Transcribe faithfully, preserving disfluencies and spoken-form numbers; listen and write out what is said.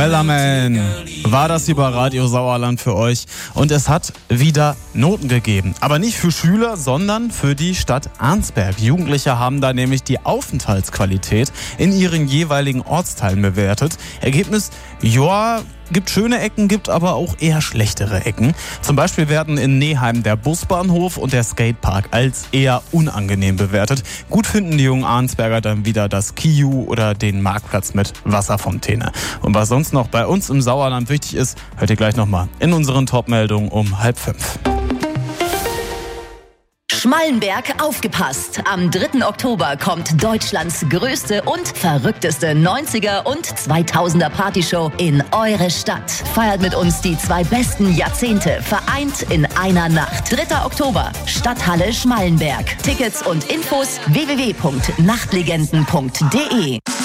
Bellerman, war das über Radio Sauerland für euch und es hat wieder Noten gegeben. Aber nicht für Schüler, sondern für die Stadt Arnsberg. Jugendliche haben da nämlich die Aufenthaltsqualität in ihren jeweiligen Ortsteilen bewertet. Ergebnis, ja, gibt schöne Ecken, gibt aber auch eher schlechtere Ecken. Zum Beispiel werden in Neheim der Busbahnhof und der Skatepark als eher unangenehm bewertet. Gut finden die jungen Arnsberger dann wieder das Kiju oder den Marktplatz mit Wasserfontäne. Und was sonst noch bei uns im Sauerland wichtig ist, hört ihr gleich nochmal in unseren Top-Meldungen um halb fünf. Schmallenberg, aufgepasst! Am dritten Oktober kommt Deutschlands größte und verrückteste neunziger und zweitausender Partyshow in eure Stadt. Feiert mit uns die zwei besten Jahrzehnte, vereint in einer Nacht. dritter Oktober, Stadthalle Schmallenberg. Tickets und Infos w w w punkt nachtlegenden punkt d e.